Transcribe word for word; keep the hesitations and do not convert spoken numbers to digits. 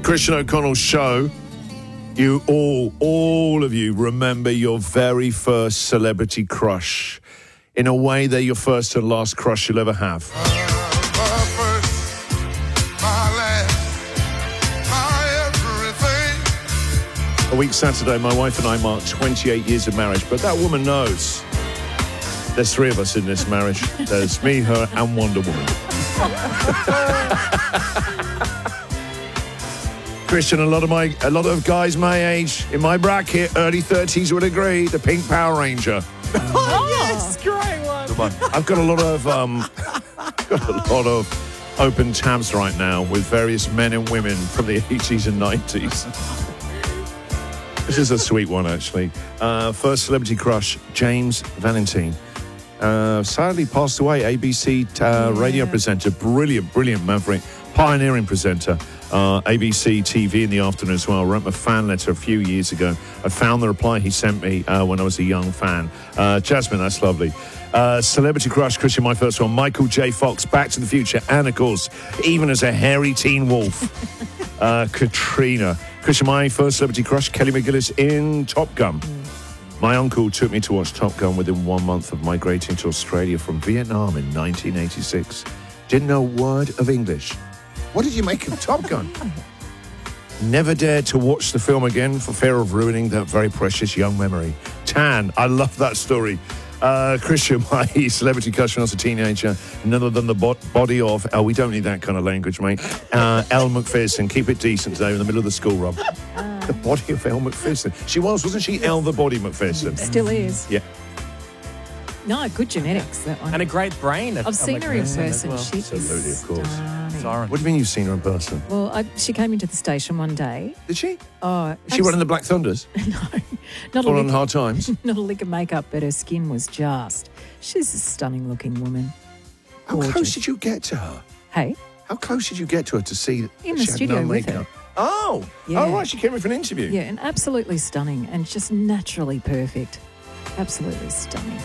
Christian O'Connell's show. You all, all of you remember your very first celebrity crush. In a way, they're your first and last crush you'll ever have. A week Saturday, my wife and I marked twenty-eight years of marriage, but that woman knows. There's three of us in this marriage. There's me, her, and Wonder Woman. Christian, a lot of my, a lot of guys my age, in my bracket, early thirties, would agree. The Pink Power Ranger. Oh, yes, great one. I've got a lot of, um, got a lot of open tabs right now with various men and women from the eighties and nineties. This is a sweet one, actually. Uh, first celebrity crush, James Valentine. Uh, sadly passed away, A B C uh, yeah. radio presenter, brilliant, brilliant maverick, pioneering presenter, uh, A B C T V in the afternoon as well. I wrote him a fan letter a few years ago. I found the reply he sent me uh, when I was a young fan. Uh, Jasmine, that's lovely. Uh, celebrity crush, Christian, my first one, Michael J. Fox, Back to the Future, and of course, even as a hairy teen wolf, uh, Katrina. Christian, my first celebrity crush, Kelly McGillis in Top Gun. My uncle took me to watch Top Gun within one month of migrating to Australia from Vietnam in nineteen eighty-six. Didn't know a word of English. What did you make of Top Gun? Never dared to watch the film again for fear of ruining that very precious young memory. Tan, I love that story. Uh, Christian, my celebrity crush when I was a teenager, none other than the bo- body of, oh, we don't need that kind of language, mate, uh, Elle Macpherson. Keep it decent today in the middle of the school run. The body of Elle Macpherson. She was, wasn't she, Elle the Body Macpherson? Still is. Yeah. No, good genetics, that one. And a great brain. I've seen her in person. Well. She Absolutely, is of course. stunning. Siren. What do you mean you've seen her in person? Well, I, she came into the station one day. Did she? Oh, Is she running the Black Thunders? no, not a Or on lick, Hard Times? not a lick of makeup, but her skin was just. She's a stunning looking woman. How Gorgeous. close did you get to her? Hey, How close did you get to her to see that In she the had studio no with makeup? her. Oh, Yeah. oh, right. She came in for an interview. yeah, and absolutely stunning and just naturally perfect. Absolutely stunning.